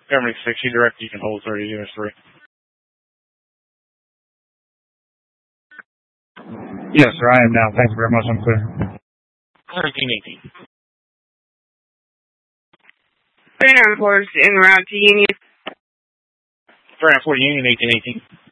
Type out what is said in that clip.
Government 6, you direct, you can hold 30 units 3. Yes, sir, I am now. Thank you very much. I'm clear. 1318. Ground Force en route to Union. Ground Force Union 1818.